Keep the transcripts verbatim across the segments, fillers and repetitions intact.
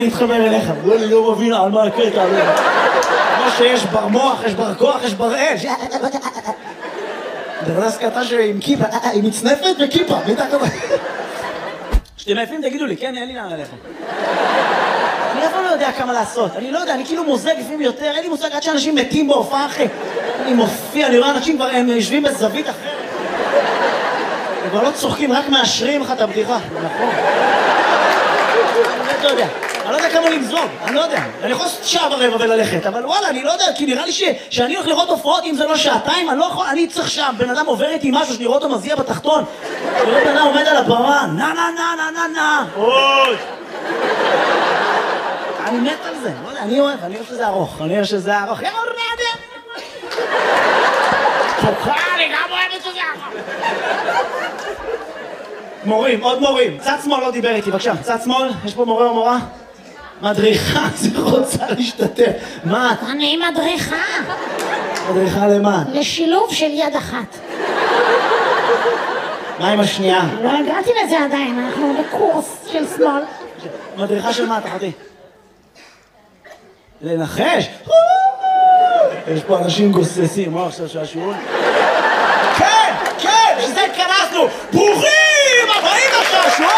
להתחבר אליך, ואני לא מבין על מה הקטע. כמו שיש בר מוח, יש בר כוח, יש בר אש. דרדס קטע שעם כיפה, עם מצנפת וכיפה, מתחת. כשאתם עייפים תגידו לי, כן, אין לי לאן עליכם. אני אף פעם לא יודע כמה לעשות, אני לא יודע, אני כאילו מוזג לפעמים יותר, אין לי מושג עד שאנשים מתים בהופעה אחרי. אני מופיע, אני רואה אנשים כבר, הם יושבים בזווית אחרת. הם כבר לא צוחקים, רק מאשרים לך את הבדיחה. נכון. אני לא יודע. אני לא יודע כמה למזוג, אני לא יודע. אני יכול לעשות שעה ורבע וללכת, אבל וואלה, אני לא יודע, כי נראה לי שאני הולך לראות הופעות, אם זה לא שעתיים, אני לא יכול, אני צריך שם, בן אדם עובר איתי משהו, שאני רואה אותו מזיע בתחתון, לראות בן אדם עומד על הבמה, נה נה נה נה נה נה, אוי! אני מת על זה, לא יודע, אני אוהב, אני אוהב שזה ארוך, אני אוהב שזה ארוך, יאללה, נדע! פוקה, אני גם אוהב שזה ארוך! מורים, עוד מורים, צד שמאל לא דיבר איתי, בבקשה, צד שמאל, יש פה מורה או מורה? מדריכה, זה רוצה להשתתף. מה? אני מדריכה. מדריכה למה? לשילוב של יד אחת. מה עם השנייה? לא הגעתי לזה עדיין, אנחנו בקורס של שמאל. מדריכה של מה, תחתי? לנחש? יש פה אנשים גוססים, מה עכשיו שהשיעור? כן, כן, שזה התכנסנו! ברוכים הבאים לשעשועון!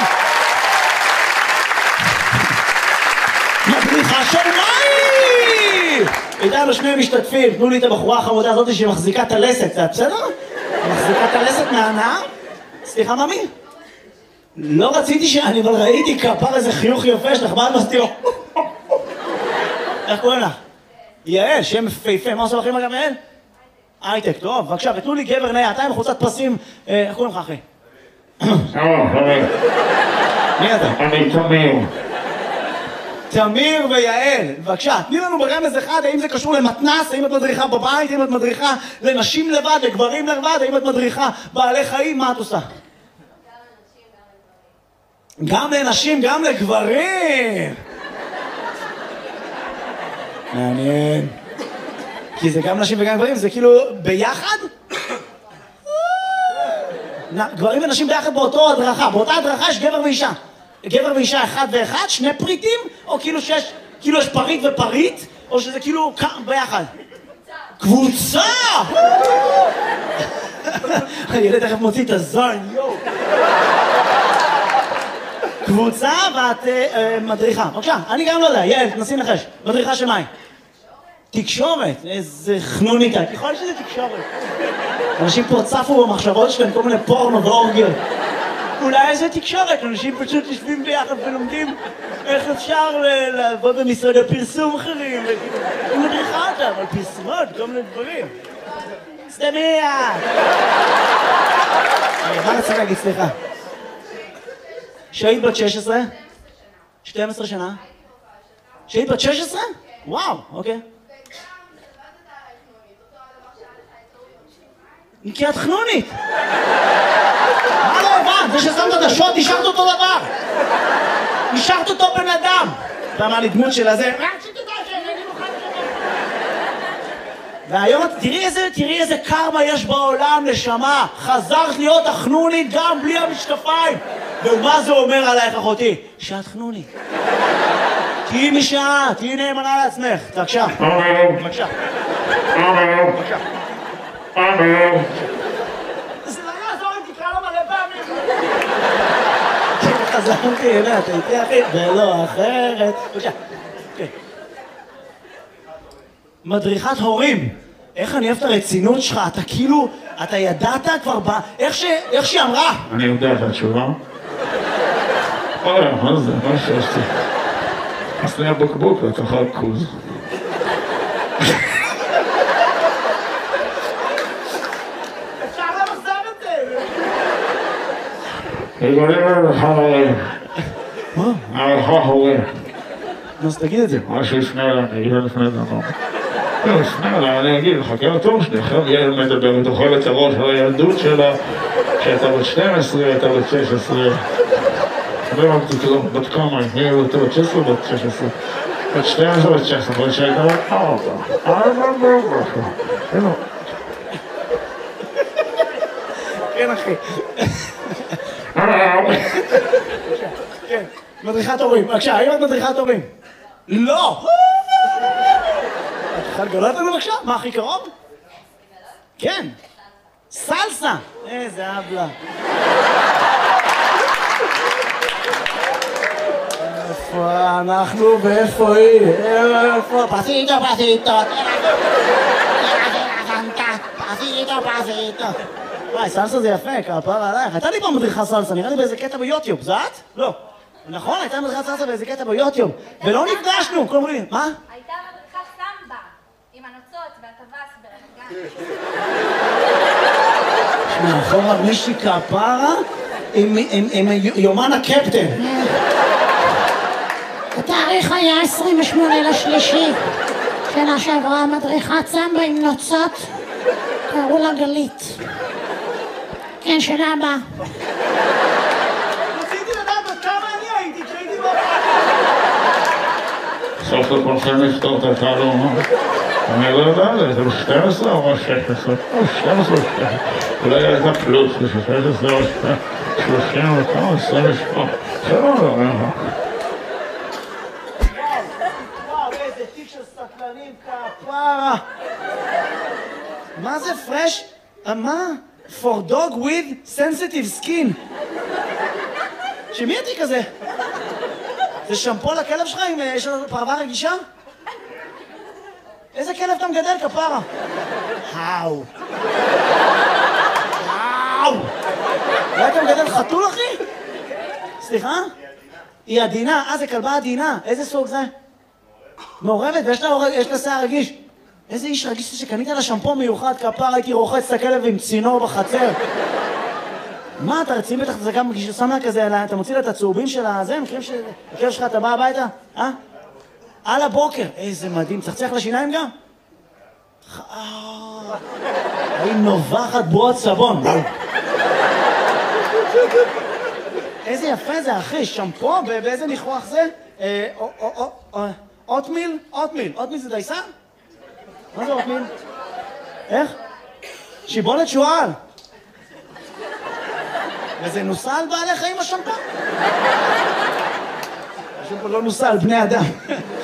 מדריכה של מים! איתנו שני משתתפים, תנו לי את הבחורה החמודה הזאת שמחזיקה את הלסת, זה בסדר? מחזיקה את הלסת מהנאה? סליחה, ממי? לא רציתי שאני, אבל ראיתי כפר איזה חיוך יפה שלך, מה את מסתיר? איך קוראים לך? יעל, שם פייפה, מה עושה לכם אגב יעל? הייטק, טוב, בבקשה, ותנו לי גבר נאה, אתה עם חולצת פסים, איך קוראים לך אחי? שלום, חבר. מי אתה? אני תמיר. תמיר ויעל, בבקשה, תני לנו ברמז אחד, האם זה קשור למתנ"ס, האם את מדריכה בבית, האם את מדריכה לנשים לבד, לגברים לבד, האם את מדריכה בעלי חיים, מה את עושה? גם לנשים, גם לגברים! מעניין. כי זה גם נשים וגם גברים, זה כאילו ביחד? גברים ונשים ביחד באותו הדרכה, באותה הדרכה יש גבר ואישה. גבר ואישה אחד ואחד, שני פריטים, או כאילו שיש, כאילו יש פריט ופריט, או שזה כאילו ביחד? קבוצה! הילד תכף מוציא את הזין, יואו! קבוצה ואת מדריכה. בבקשה, אני גם לא יודע, יעל, תנסי לנחש. מדריכה של מה היא? תקשורת, איזה חנוניקה, ככל שזה תקשורת. אנשים פה צפו במחשבות שלהם, כל מיני פורנו ואורגיות. אולי איזה תקשורת, אנשים פשוט יושבים ביחד ולומדים איך אפשר לעבוד במשרד הפרסום אחרים. היא מדריכה אותם על פרסומות, כל מיני דברים. סתמיה! מה רציתי להגיד, סליחה? שהיית בת שש עשרה? שתים עשרה שנה? שהיית בת שש עשרה? וואו, אוקיי. כי את חנונית! מה לא הבנת? זה ששמת את השוט, נשארת אותו דבר! נשארת אותו בן אדם! אתה אמר לי דמות של הזה, והיום תראי איזה, תראי איזה קרמה יש בעולם, נשמה! חזרת להיות החנונית גם בלי המשקפיים! ומה זה אומר עלייך אחותי? שאת חנונית. תהיי משעה, תהיי נאמנה לעצמך. בבקשה. בבקשה. בבקשה. זה לא יעזור אם תקרא לו מלא פעמים. חזרתי אליה, אתה איתי אחי, ולא אחרת. בבקשה. מדריכת הורים. איך אני אוהב את הרצינות שלך, אתה כאילו, אתה ידעת כבר ב... איך שהיא אמרה? אני יודע את התשובה. אוי, מה זה? מה שעשתי? עשני הבקבוק ותאכל כוז. אפשר למחזר את זה! יגולים למחה הורים. מה? הערכה הורים. אז תגיד את זה. מה שיפנה אליי, אני אגיד לפני דבר. לא, יפנה אליי, אני אגיד, חכה לתור שלי, אחר ילד מדברת, אוכל את הראש על הילדות שלה, שהייתה בת שתים עשרה, הייתה בת שש עשרה. לא אמרתי, כאילו, בת כמה, היא הייתה בת שש עשרה, בת שש עשרה. בת שתים עשרה, בת שש עשרה, אבל שהייתה בת ארבע. ארבע בארבע. כן, אחי. אה, כן. מדריכת הורים. בבקשה, האם את מדריכת הורים? לא! את יכולה לגלות לנו בבקשה? מה הכי קרוב? כן. סלסה! איזה אבלה. איפה אנחנו ואיפה היא? איפה? פסיטו, פסיטו. פסיטו, פסיטו. וואי, סלסה זה יפה, כפרה עלייך. הייתה לי פעם מדריכה סלסה, נראה לי באיזה קטע ביוטיוב. זה את? לא. נכון, הייתה מדריכת סלסה באיזה קטע ביוטיוב. ולא נפגשנו, כל מיני. מה? הייתה מדריכת סמבה, עם הנוצות והטווס ברמת גן. שמע, אחורה מישהי כפרה עם יומן הקפטן. התאריך היה עשרים ושמונה לשלישי. שנה שעברה מדריכת סמבה עם נוצות. קראו לה גלית. כן, שנה הבאה. רציתי לדעת עד כמה אני הייתי כשהייתי בו. סוף לכולכם לפתור את התעלום. אני לא יודע, זה שתים עשרה או שש עשרה? או שתים עשרה או שתים עשרה. אולי הייתה פלוס, זה שש עשרה או שלושים וכמה, עשרים ושמונה. זה לא לא, וואו, איזה תיק של סטלנים כפרה. מה זה פרש? מה? For dog with sensitive skin. שמי התיק הזה? זה שמפו לכלב שלך אם יש לו פרווה רגישה? איזה כלב אתה מגדל, כפרה? האו. האו. אולי אתה מגדל חתול, אחי? סליחה? היא עדינה. אה, זה כלבה עדינה. איזה סוג זה? מעורבת, ויש לה שיער רגיש. איזה איש רגיש שקנית לה שמפו מיוחד, כפרה, הייתי רוחץ את הכלב עם צינור בחצר. מה, אתה רציני בטח, זה גם שם לה כזה, אתה מוציא לה את הצהובים של הזה, מכירים שהכלב שלך, אתה בא הביתה? אה? על הבוקר. איזה מדהים, צחצח לשיניים גם? היא נובחת בועות סבון. איזה יפה זה, אחי, שמפו, באיזה ניחוח זה? אוטמיל? אוטמיל. אוטמיל זה דייסה? מה זה אוטמיל? איך? שיבולת שועל. וזה נוסע על בעלי חיים השמפו? השמפו לא נוסע על בני אדם.